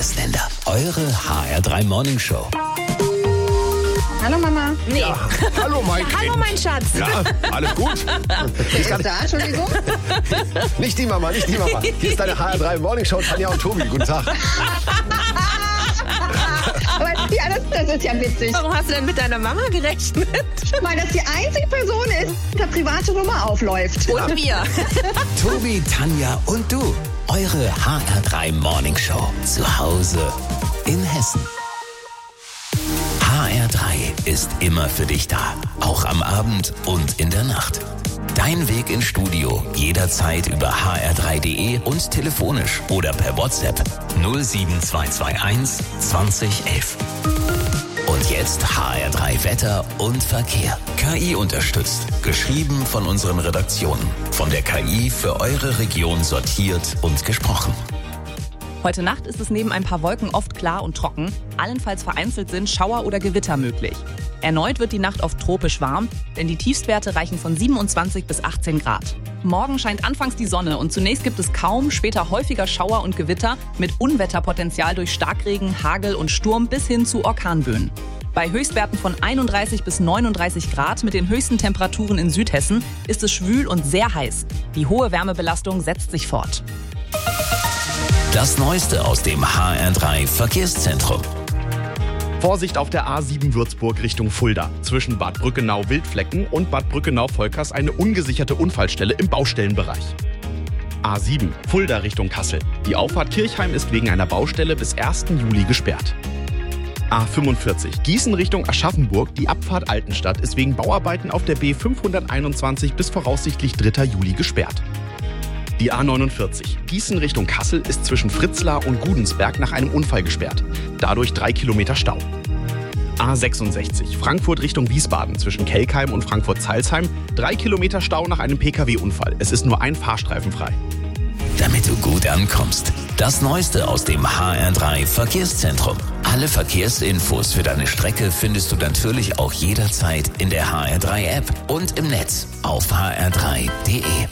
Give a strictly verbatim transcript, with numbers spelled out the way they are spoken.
Bundesländer. Eure H R drei Morning Show. Hallo Mama. Nee. Ja, hallo mein Kind. Hallo mein Schatz. Ja, alles gut? Wer ist da? Entschuldigung. Nicht die Mama, nicht die Mama. Hier ist deine H R drei Morning Show, Tanja und Tobi. Guten Tag. Aber ja, das, das ist ja witzig, Warum hast du denn mit deiner Mama gerechnet? weil das die einzige Person ist, die eine private Nummer aufläuft. Und wir. Tobi, Tanja und du. Eure H R drei Morning Show. Zu Hause in Hessen. H R drei ist immer für dich da. Auch am Abend und in der Nacht. Dein Weg ins Studio jederzeit über h r drei punkt d e und telefonisch oder per WhatsApp null sieben zwei zwei eins zwanzig elf. Und jetzt H R drei Wetter und Verkehr. K I unterstützt. Geschrieben von unseren Redaktionen. Von der K I für eure Region sortiert und gesprochen. Heute Nacht ist es neben ein paar Wolken oft klar und trocken. Allenfalls vereinzelt sind Schauer oder Gewitter möglich. Erneut wird die Nacht oft tropisch warm, denn die Tiefstwerte reichen von siebenundzwanzig bis achtzehn Grad. Morgen scheint anfangs die Sonne und zunächst gibt es kaum, später häufiger Schauer und Gewitter mit Unwetterpotenzial durch Starkregen, Hagel und Sturm bis hin zu Orkanböen. Bei Höchstwerten von einunddreißig bis neununddreißig Grad mit den höchsten Temperaturen in Südhessen ist es schwül und sehr heiß. Die hohe Wärmebelastung setzt sich fort. Das Neueste aus dem H R drei Verkehrszentrum. Vorsicht auf der A sieben Würzburg Richtung Fulda. Zwischen Bad Brückenau-Wildflecken und Bad Brückenau-Volkers eine ungesicherte Unfallstelle im Baustellenbereich. A sieben Fulda Richtung Kassel. Die Auffahrt Kirchheim ist wegen einer Baustelle bis ersten Juli gesperrt. A fünfundvierzig Gießen Richtung Aschaffenburg. Die Abfahrt Altenstadt ist wegen Bauarbeiten auf der B fünfhunderteinundzwanzig bis voraussichtlich dritter Juli gesperrt. Die A neunundvierzig Gießen Richtung Kassel ist zwischen Fritzlar und Gudensberg nach einem Unfall gesperrt. Dadurch drei Kilometer Stau. A sechsundsechzig Frankfurt Richtung Wiesbaden zwischen Kelkheim und Frankfurt-Zeilsheim. Drei Kilometer Stau nach einem P K W-Unfall. Es ist nur ein Fahrstreifen frei. Damit du gut ankommst. Das Neueste aus dem H R drei Verkehrszentrum. Alle Verkehrsinfos für deine Strecke findest du natürlich auch jederzeit in der H R drei App und im Netz auf h r drei punkt d e.